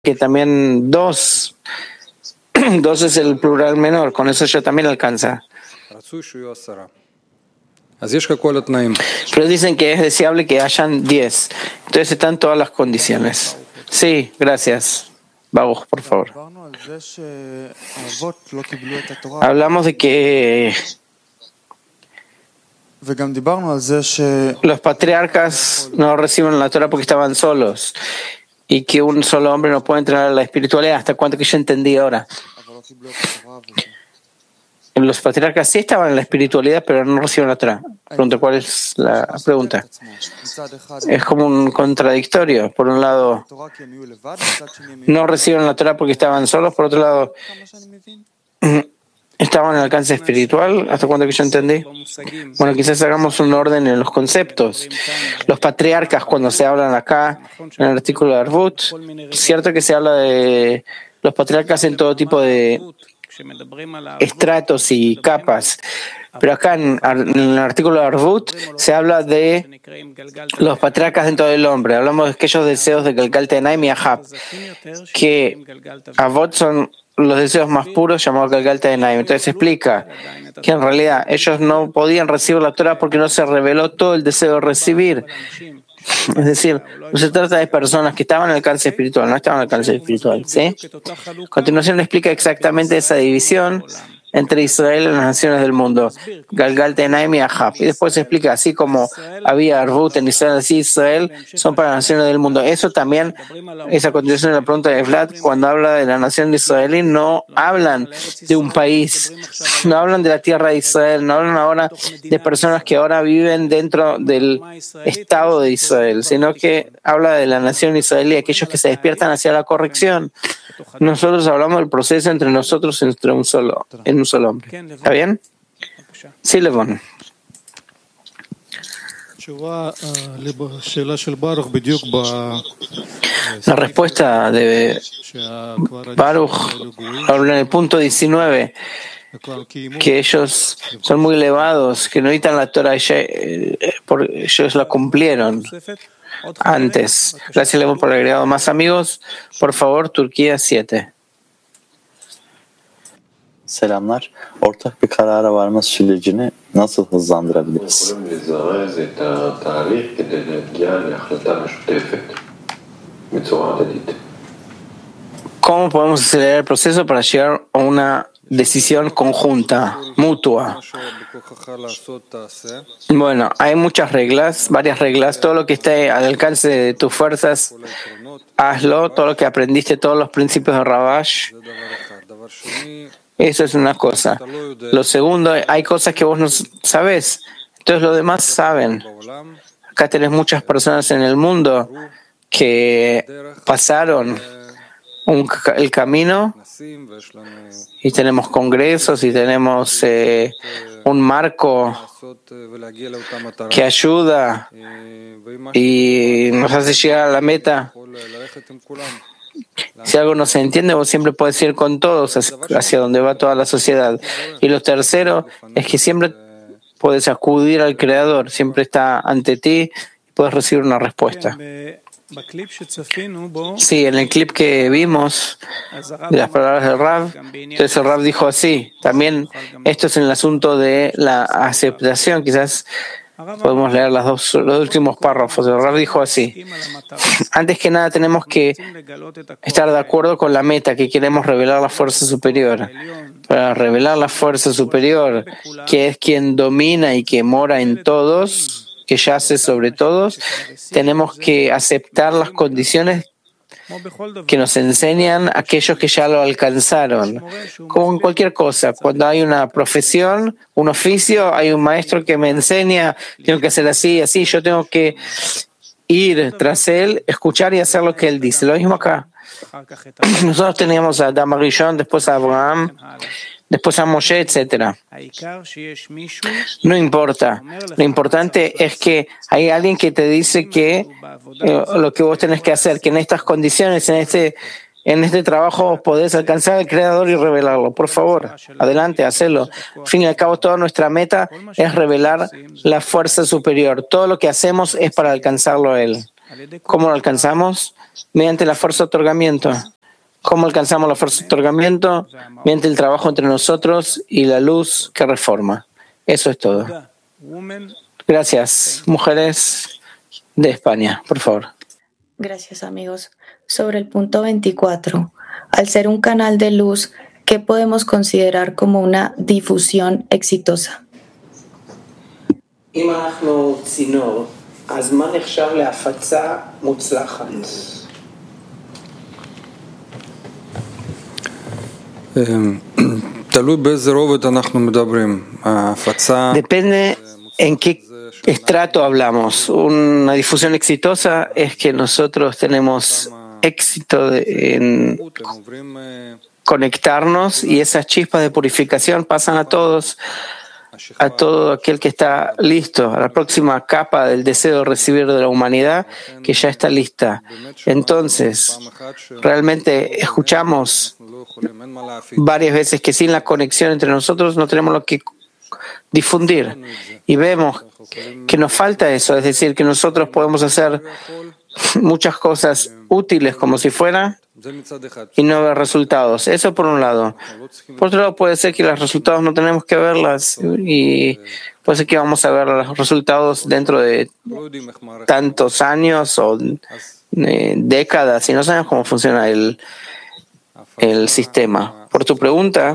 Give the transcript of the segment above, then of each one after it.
que también dos es el plural menor, con eso ya también alcanza. Pero dicen que es deseable que hayan 10. Entonces están todas las condiciones. Sí, gracias. Baruch, por favor. Hablamos de que los patriarcas no reciben la Torah porque estaban solos y que un solo hombre no puede entrar a la espiritualidad. ¿Hasta cuánto que yo entendí ahora? Los patriarcas sí estaban en la espiritualidad, pero no reciben la Torah. Pregunto, ¿cuál es la pregunta? Es como un contradictorio. Por un lado, no reciben la Torah porque estaban solos. Por otro lado, estaban en el alcance espiritual. ¿Hasta cuándo que yo entendí? Bueno, quizás hagamos un orden en los conceptos. Los patriarcas, cuando se hablan acá, en el artículo de Arvut, cierto que se habla de los patriarcas en todo tipo de estratos y capas, pero acá en el artículo de Arvut se habla de los patriarcas dentro del hombre. Hablamos de aquellos deseos de Galgal Tenaim y Ahab, que Avot son los deseos más puros llamados Galgal Tenaim. Entonces se explica que en realidad ellos no podían recibir la Torah porque no se reveló todo el deseo de recibir. Es decir, no se trata de personas que estaban en el alcance espiritual, no estaban en el alcance espiritual, ¿sí? A continuación le explica exactamente esa división entre Israel y las naciones del mundo, Galgal Tenaim y Ahab. Y después se explica, así como había Arvut en Israel, así Israel son para las naciones del mundo. Eso también, esa continuación de la pregunta de Vlad, cuando habla de la nación de Israel, no hablan de un país, no hablan de la tierra de Israel, no hablan ahora de personas que ahora viven dentro del Estado de Israel, sino que habla de la nación israelí, aquellos que se despiertan hacia la corrección. Nosotros hablamos del proceso entre nosotros en un solo hombre. ¿Está bien? Sí, Levon. La respuesta de Baruch habla en el punto 19, que ellos son muy elevados, que no necesitan la Torah, ellos la cumplieron antes. Gracias, Levon, por el agregado. Más amigos, por favor, Turquía 7. Selamlar. Ortak bir karara varma sürecini nasıl hızlandırabiliriz? ¿Cómo podemos acelerar el proceso para llegar a una decisión conjunta, mutua? Bueno, hay muchas reglas, varias reglas. Todo lo que esté al alcance de tus fuerzas, hazlo. Todo lo que aprendiste, todos los principios de Rabash. Eso es una cosa. Lo segundo, hay cosas que vos no sabés, entonces los demás saben. Acá tenés muchas personas en el mundo que pasaron el camino y tenemos congresos y tenemos un marco que ayuda y nos hace llegar a la meta. Si algo no se entiende, vos siempre puedes ir con todos hacia donde va toda la sociedad. Y lo tercero es que siempre puedes acudir al Creador, siempre está ante ti y puedes recibir una respuesta. Sí, en el clip que vimos de las palabras del Rav, entonces el Rav dijo así. También esto es en el asunto de la aceptación, quizás podemos leer los últimos párrafos. El Rav dijo así: antes que nada tenemos que estar de acuerdo con la meta, que queremos revelar la fuerza superior. Para revelar la fuerza superior, que es quien domina y que mora en todos, que yace sobre todos, tenemos que aceptar las condiciones que nos enseñan aquellos que ya lo alcanzaron. Como en cualquier cosa, cuando hay una profesión, un oficio, hay un maestro que me enseña, tengo que hacer así, así, yo tengo que ir tras él, escuchar y hacer lo que él dice. Lo mismo acá. Nosotros teníamos a Adam Rishon, después a Abraham, después a Moshe, etc. No importa. Lo importante es que hay alguien que te dice que lo que vos tenés que hacer, que en estas condiciones, en este trabajo podés alcanzar al Creador y revelarlo. Por favor, adelante, hacelo. Al fin y al cabo, toda nuestra meta es revelar la fuerza superior. Todo lo que hacemos es para alcanzarlo a Él. ¿Cómo lo alcanzamos? Mediante la fuerza de otorgamiento. ¿Cómo alcanzamos la fuerza de otorgamiento? Mediante el trabajo entre nosotros y la luz que reforma. Eso es todo. Gracias. Mujeres de España, por favor. Gracias, amigos. Sobre el punto 24, al ser un canal de luz, ¿qué podemos considerar como una difusión exitosa? Depende en qué estrato hablamos. Una difusión exitosa es que nosotros tenemos éxito en conectarnos y esas chispas de purificación pasan a todos, a todo aquel que está listo, a la próxima capa del deseo de recibir de la humanidad que ya está lista. Entonces, realmente escuchamos varias veces que sin la conexión entre nosotros no tenemos lo que difundir y vemos que nos falta eso, es decir, que nosotros podemos hacer muchas cosas útiles como si fuera y no ver resultados. Eso por un lado. Por otro lado, puede ser que los resultados no tenemos que verlas y puede ser que vamos a ver los resultados dentro de tantos años o décadas y no sabemos cómo funciona el sistema. Por tu pregunta,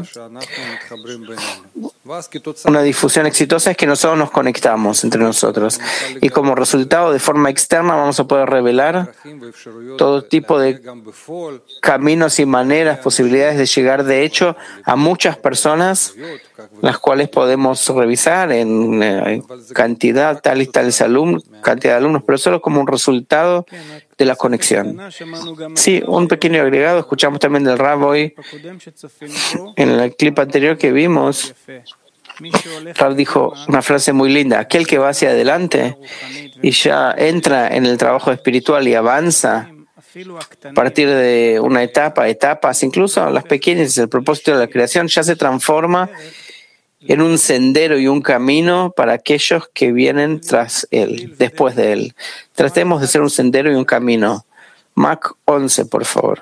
una difusión exitosa es que nosotros nos conectamos entre nosotros y como resultado de forma externa vamos a poder revelar todo tipo de caminos y maneras, posibilidades de llegar de hecho a muchas personas, las cuales podemos revisar en cantidad, tal y tales alumnos, cantidad de alumnos, pero solo como un resultado de la conexión. Sí, un pequeño agregado, escuchamos también del Rav hoy, en el clip anterior que vimos, Rav dijo una frase muy linda: aquel que va hacia adelante y ya entra en el trabajo espiritual y avanza a partir de una etapa, etapas, incluso las pequeñas, el propósito de la creación, ya se transforma en un sendero y un camino para aquellos que vienen tras él, después de él. Tratemos de ser un sendero y un camino. Mac 11, por favor.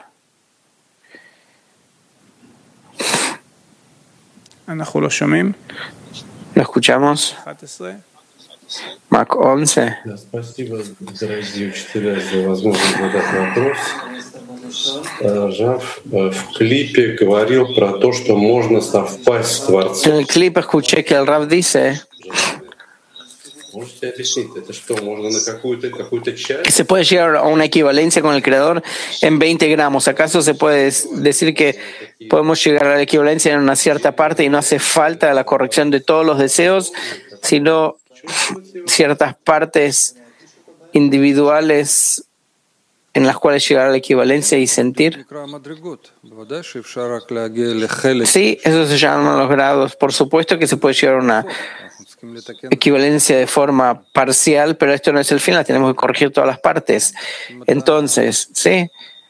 ¿Lo escuchamos? Mac 11. En el clip escuché que el Rav dice que se puede llegar a una equivalencia con el Creador en 20 gramos. ¿Acaso se puede decir que podemos llegar a la equivalencia en una cierta parte y no hace falta la corrección de todos los deseos, sino ciertas partes individuales en las cuales llegar a la equivalencia y sentir? Sí, eso se llaman los grados. Por supuesto que se puede llegar a una equivalencia de forma parcial, pero esto no es el final, tenemos que corregir todas las partes. Entonces, sí,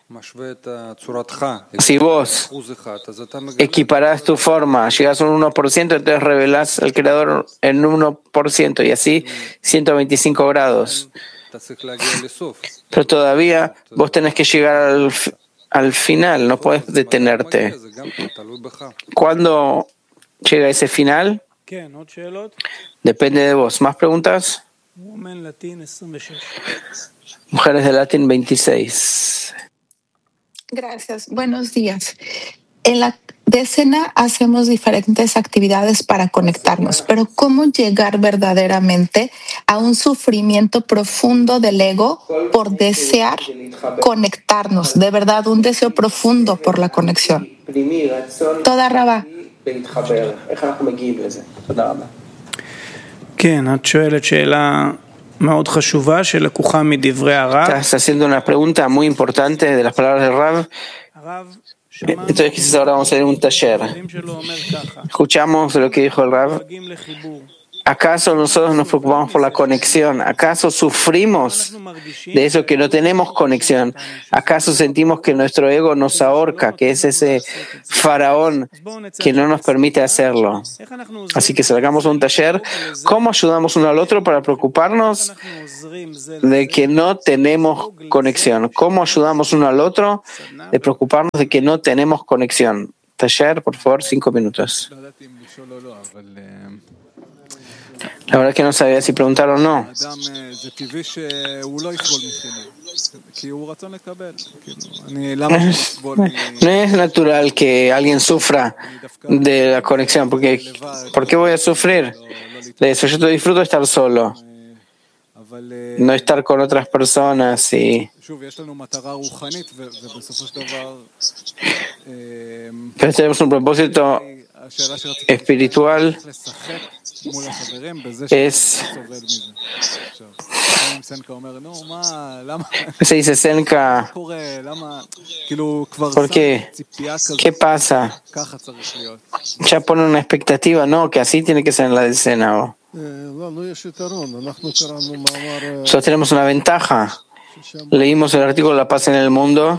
si vos equiparás tu forma, llegas a un 1%, entonces revelás al Creador en 1% y así 125 grados. Pero todavía vos tenés que llegar al final, no puedes detenerte. ¿Cuándo llega ese final? Depende de vos. ¿Más preguntas? Mujeres de Latin 26. Gracias. Buenos días. En la decena hacemos diferentes actividades para conectarnos, pero ¿cómo llegar verdaderamente a un sufrimiento profundo del ego por desear conectarnos? De verdad, un deseo profundo por la conexión. Toda Rabá. Estás haciendo una pregunta muy importante de las palabras del Rav. Entonces quizás ahora vamos a hacer un taller. Escuchamos lo que dijo el Rav. ¿Acaso nosotros nos preocupamos por la conexión? ¿Acaso sufrimos de eso que no tenemos conexión? ¿Acaso sentimos que nuestro ego nos ahorca, que es ese faraón que no nos permite hacerlo? Así que salgamos a un taller. ¿Cómo ayudamos uno al otro para preocuparnos de que no tenemos conexión? ¿Cómo ayudamos uno al otro de preocuparnos de que no tenemos conexión? Taller, por favor, 5 minutos. La verdad es que no sabía si preguntar o no. No es natural que alguien sufra de la conexión, porque ¿por qué voy a sufrir de eso? Yo disfruto de estar solo, no estar con otras personas pero tenemos un propósito espiritual. Se dice Senka, ¿por qué? ¿Qué pasa? Ya pone una expectativa, no, que así tiene que ser en la decena. Nosotros tenemos una ventaja. Leímos el artículo La paz en el mundo.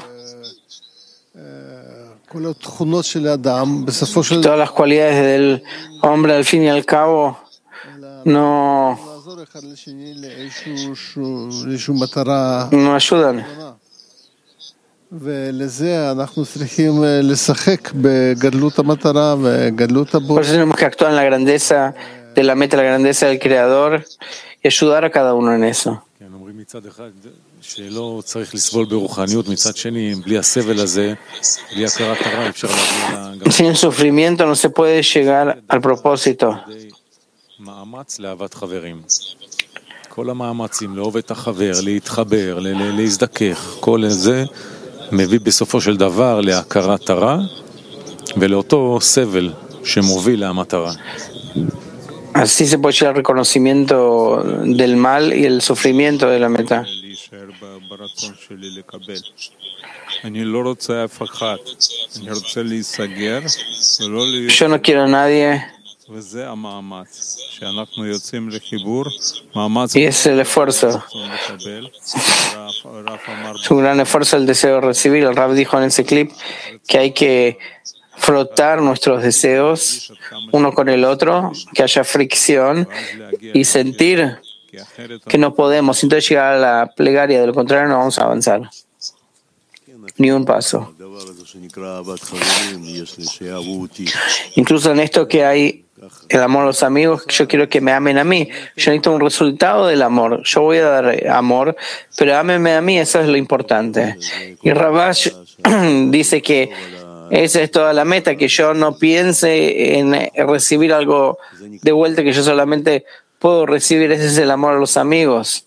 Todas las cualidades del hombre, al fin y al cabo, no ayudan. Por eso tenemos que actuar en la grandeza de la meta, la grandeza del Creador, y ayudar a cada uno en eso. Sin el sufrimiento no se puede llegar al propósito. כל המאמצים לאהוב את החבר, להתחבר, להזדכך, כל זה מביא בסופו של דבר להכרת הרע ולאותו סבל שמוביל למטרה. Así se puede llegar al reconocimiento del mal y el sufrimiento de la meta. Yo no quiero a nadie. Y es el esfuerzo. Es un gran esfuerzo el deseo de recibir. El Rab dijo en ese clip que hay que frotar nuestros deseos uno con el otro, que haya fricción y sentir que no podemos. Entonces llegar a la plegaria, de lo contrario no vamos a avanzar ni un paso. Incluso en esto que hay el amor a los amigos, yo quiero que me amen a mí. Yo necesito un resultado del amor. Yo voy a dar amor, pero ámenme a mí, eso es lo importante. Y Rabash dice que esa es toda la meta, que yo no piense en recibir algo de vuelta, que yo solamente puedo recibir. Ese es el amor a los amigos.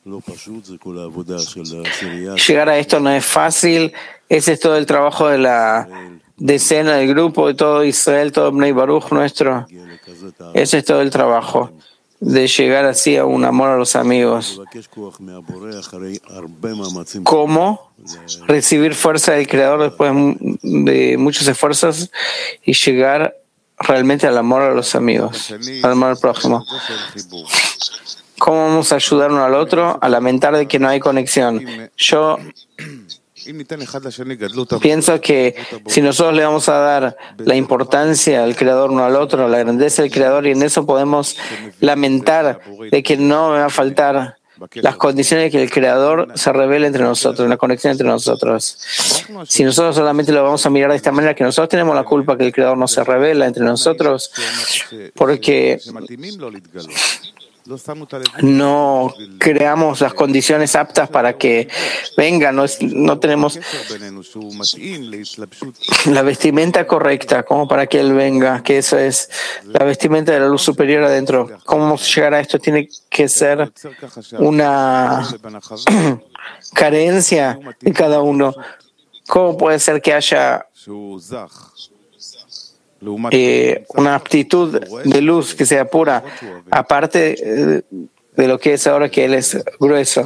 Llegar a esto no es fácil. Ese es todo el trabajo de la decena, del grupo, de todo Israel, todo Bnei Baruch nuestro. Ese es todo el trabajo de llegar así a un amor a los amigos. ¿Cómo? Recibir fuerza del Creador después de muchos esfuerzos y llegar realmente al amor a los amigos, al amor al prójimo. ¿Cómo vamos a ayudar uno al otro a lamentar de que no hay conexión? Yo pienso que si nosotros le vamos a dar la importancia al Creador uno al otro, la grandeza del Creador, y en eso podemos lamentar de que no me va a faltar las condiciones de que el Creador se revele entre nosotros, la conexión entre nosotros. Si nosotros solamente lo vamos a mirar de esta manera, que nosotros tenemos la culpa que el Creador no se revela entre nosotros, porque no creamos las condiciones aptas para que venga, no tenemos la vestimenta correcta como para que Él venga, que eso es la vestimenta de la luz superior adentro. ¿Cómo vamos a llegar a esto? Tiene que ser una carencia de cada uno. ¿Cómo puede ser que haya una aptitud de luz que sea pura, aparte de lo que es ahora que Él es grueso?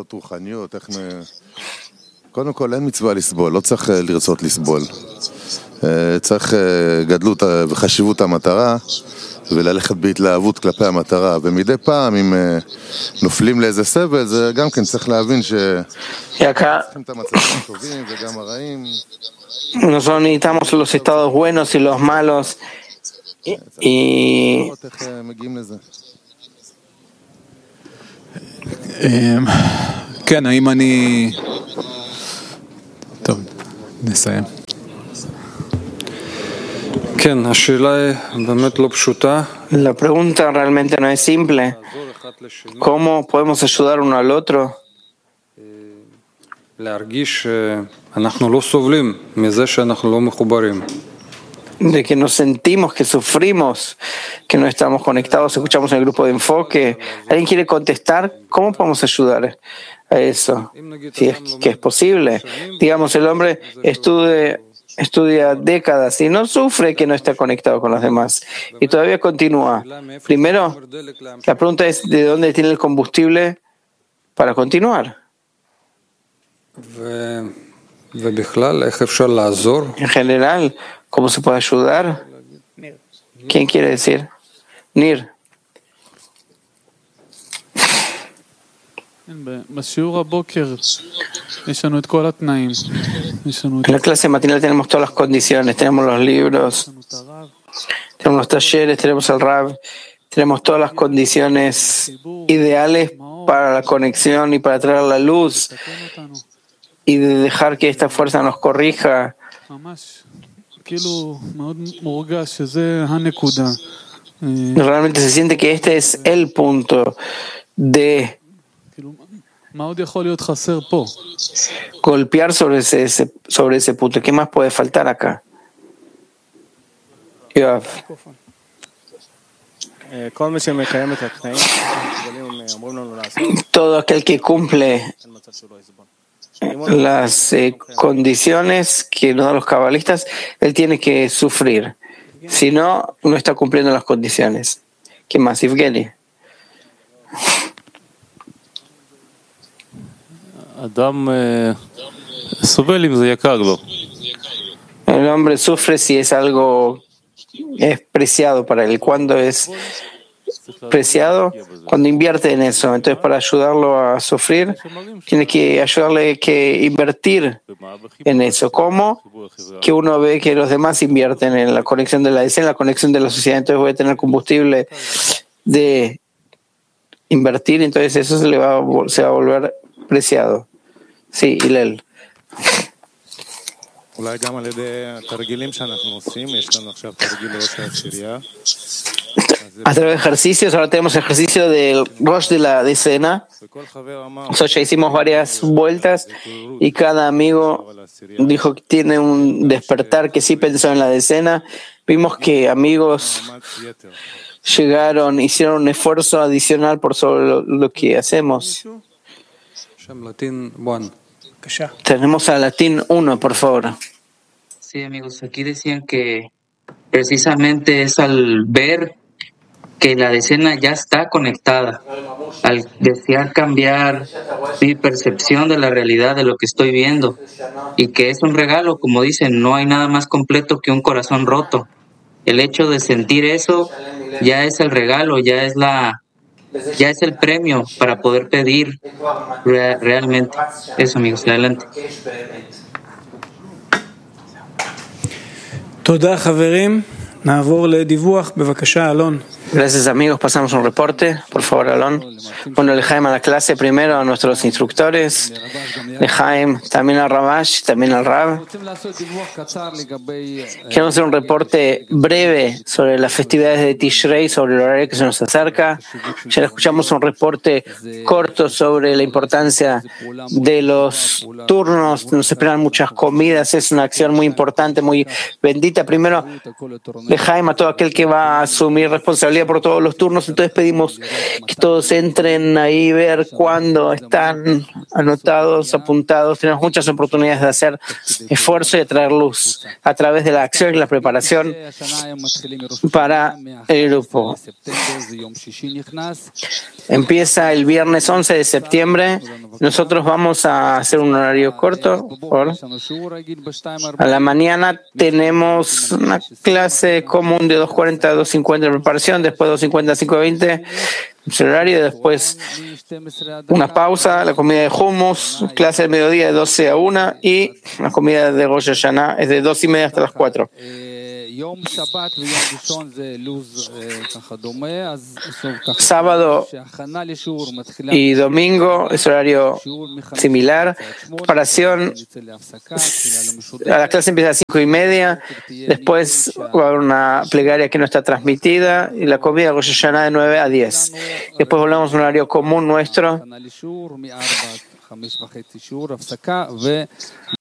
קודם כל אין מצווה לסבול, לא צריך לרצות לסבול. צריך גדלות וחשיבות המטרה, וללכת בהתלהבות כלפי המטרה, ומדי פעם אם נופלים לאיזה סבל, זה גם כן צריך להבין צריכים את המצבים הטובים וגם הרעים. Nosotros necesitamos los estados buenos y los malos y איך מגיעים לזה? כן, האם אני... טוב, נסיים. כן, השאלה היא באמת לא פשוטה. La pregunta realmente no es simple. ¿Cómo podemos ayudar uno al otro? להרגיש שאנחנו לא סובלים מזה שאנחנו לא מחוברים. De que nos sentimos que sufrimos, que no estamos conectados, escuchamos en el grupo de enfoque. ¿Alguien quiere contestar? ¿Cómo podemos ayudar a eso? Si es que es posible. Digamos, el hombre estudia décadas y no sufre que no está conectado con los demás. Y todavía continúa. Primero, la pregunta es ¿de dónde tiene el combustible para continuar? En general, ¿cómo se puede ayudar? ¿Quién quiere decir? Nir. En la clase matinal tenemos todas las condiciones, tenemos los libros, tenemos los talleres, tenemos el Rav, tenemos todas las condiciones ideales para la conexión y para traer la luz y de dejar que esta fuerza nos corrija. Realmente se siente que este es el punto de golpear sobre ese punto. ¿Qué más puede faltar acá? Yoav. Todo aquel que cumple las condiciones que nos dan los cabalistas, él tiene que sufrir. Si no, no está cumpliendo las condiciones. ¿Qué más, Evgeny? El hombre sufre si es algo es preciado para él. ¿Cuándo es preciado? Cuando invierte en eso. Entonces, para ayudarlo a sufrir, tiene que ayudarle que invertir en eso. ¿Cómo? Que uno ve que los demás invierten en la conexión de la escena, la conexión de la sociedad. Entonces voy a tener combustible de invertir, entonces eso se va a volver preciado. Sí, Hillel. A través de ejercicios, ahora tenemos ejercicio del Rosh de la decena. Nosotros ya hicimos varias vueltas y cada amigo dijo que tiene un despertar que sí pensó en la decena. Vimos que amigos llegaron, hicieron un esfuerzo adicional por sobre lo que hacemos. Tenemos a Latín 1, por favor. Sí, amigos, aquí decían que precisamente es al ver que la decena ya está conectada, al desear cambiar mi percepción de la realidad, de lo que estoy viendo, y que es un regalo, como dicen, no hay nada más completo que un corazón roto. El hecho de sentir eso ya es el regalo, ya es el premio para poder pedir realmente. Eso, amigos, adelante. תודה חברים, נעבור לדיווח, בבקשה אלון. Gracias amigos, pasamos un reporte, por favor Alon. Bueno, Lejaim a la clase primero, a nuestros instructores, Lejaim, también al Ravash, también al Rav. Queremos hacer un reporte breve sobre las festividades de Tishrei, sobre el horario que se nos acerca. Ya escuchamos un reporte corto sobre la importancia de los turnos, nos esperan muchas comidas, es una acción muy importante, muy bendita. Primero, Lejaim a todo aquel que va a asumir responsabilidad responsabilidad por todos los turnos, entonces pedimos que todos entren ahí, ver cuándo están anotados, apuntados. Tenemos muchas oportunidades de hacer esfuerzo y de traer luz a través de la acción y la preparación para el grupo. Empieza el viernes 11 de septiembre. Nosotros vamos a hacer un horario corto. A la mañana tenemos una clase común de 2:40 a 2:50 de preparación, después 2:50 a 5:20 el horario, después una pausa, la comida de hummus, clase del mediodía de 12 a 1 y la comida de Rosh Hashanah es de 2:30 hasta las 4. Sábado y domingo es horario similar. Preparación, la clase empieza a 5:30, después va a haber una plegaria que no está transmitida y la comida de Rosh Hashanah de 9 a 10. Después volvemos a un horario común nuestro.